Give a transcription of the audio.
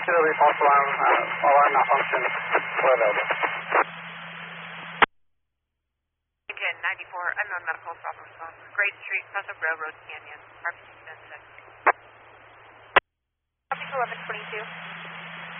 auxiliary false alarm, alarm malfunction, we're available. Again, 94, unknown medical stop response. Grade Street, south of Railroad Canyon, RP 10 1122.